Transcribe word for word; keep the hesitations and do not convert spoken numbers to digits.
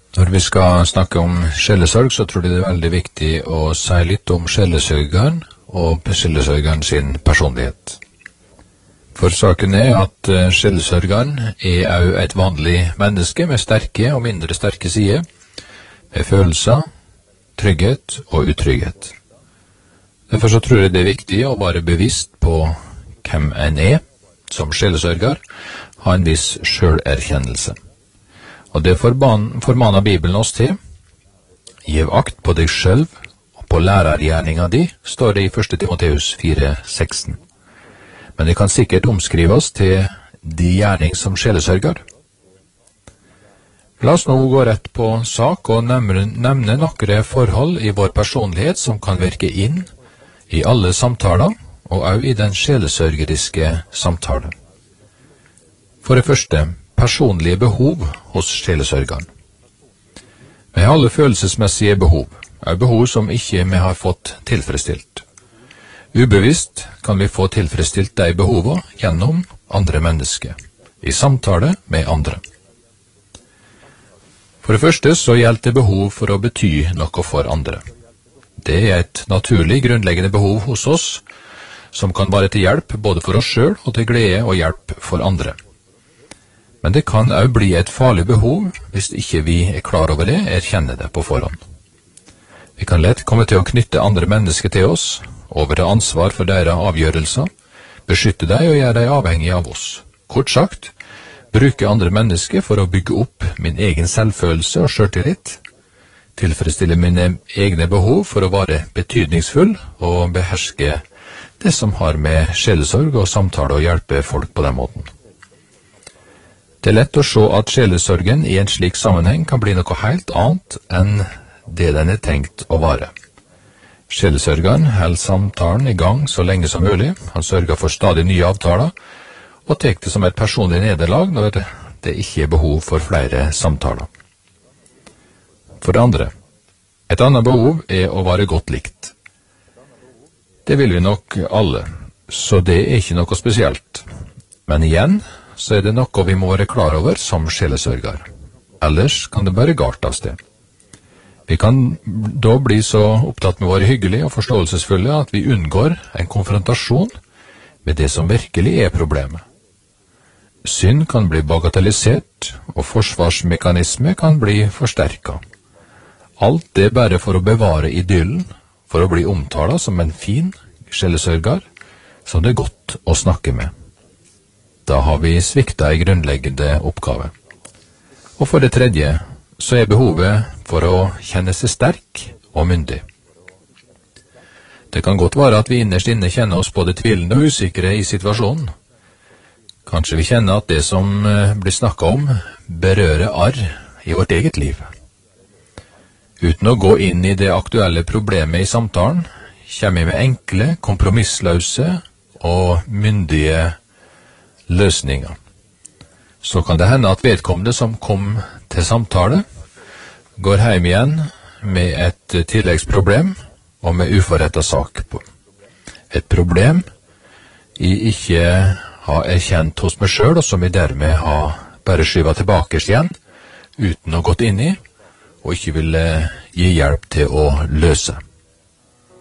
Når vi skal snakke om sjelesorg, så tror jeg det er veldig viktig å si litt om sjelesørgeren og sjelesørgeren sin personlighet. For saken er at sjelesørgeren er også et vanlig menneske med sterke og mindre sterke sider, med følelser, trygghet og utrygghet. Derfor så tror jeg det er viktig å være bevisst på hvem en er som sjelesørger, ha en viss selverkjennelse. Og det formaner Bibelen oss til. Gjev akt på deg selv og på lærergjerninga di, står det i første Timoteus fire seksten. Men det kan sikkert omskrives til de gjerning som sjelesørger. La oss nå gå rett på sak og nevne, nevne noen forhold i vår personlighet som kan virke inn i alle samtaler, og også i den sjelesørgeriske samtalen. For det første, personlige behov hos sjelesørgeren. Vi har alle følelsesmessige behov, og behov som ikke vi har fått tilfredsstilt. Ubevisst kan vi få tilfredsstilt de behovene gjennom andre mennesker, i samtale med andre. For det første så gjelder det behov for å bety noe for andre. Det er et naturlig, grunnleggende behov hos oss, som kan være til hjelp både for oss selv og til glede og hjelp for andre. Men det kan også bli et farlig behov hvis ikke vi er klar over det, erkjenner det på forhånd. Vi kan lett komme til å knytte andre mennesker til oss, overta ansvar for deres avgjørelser, beskytte dem og gjøre dem avhengig av oss. Kort sagt, bruke andre mennesker for å bygge opp min egen selvfølelse og selvtillit, tilfredsstille mine egne behov for å være betydningsfull og beherske det som har med sjelesorg og samtale å hjelpe folk på den måten. Det er lett å se at sjelesorgen i en slik sammenheng kan bli noe helt annet enn det den er tenkt å være. Sjelesørgeren holder samtalen i gang så lenge som mulig, han sørger for stadig nye avtaler, og tar det som et personlig nederlag når det ikke er behov for flere samtaler. For det andre, et annet behov er å være godt likt. Det vil vi nok alle, så det er ikke noe spesielt. Men igjen, så er det noe vi må være klar over som sjelesørger. Ellers kan det bare galt av sted. Vi kan da bli så opptatt med å være hyggelige og forståelsesfulle at vi unngår en konfrontasjon med det som virkelig er problemet. Synd kan bli bagatellisert, og forsvarsmekanisme kan bli forsterket. Alt det bare for å bevare idyllen, for å bli omtalt som en fin sjelesørger, som det er godt å snakke med. Da har vi sviktet en grunnleggende oppgave. Og for det tredje, så er behovet for å kjenne seg sterk og myndig. Det kan godt være at vi innerst inne kjenner oss både tvilende og usikre i situasjonen. Kanskje vi kjenner at det som blir snakket om berører arr i vårt eget liv. Uten å gå inn i det aktuelle problemet i samtalen, kommer vi med enkle, kompromissløse og myndige løsninger. Så kan det hende at vedkommende som kom til samtale, går hjem igjen med et tilleggsproblem og med uforrettet sak på. Et problem jeg ikke har erkjent hos meg selv, og som jeg dermed har bare skyvet tilbake igjen, uten å gått inn i, og ikke ville gi hjelp til å løse.